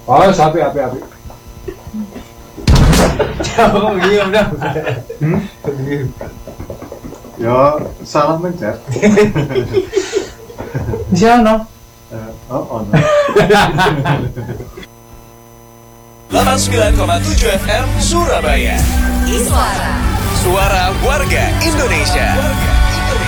Oh, api. Oh iya udah. Ya salah mencet. Siapa? Oh, no. 89,7 FM Surabaya. Iswara. Suara warga Indonesia.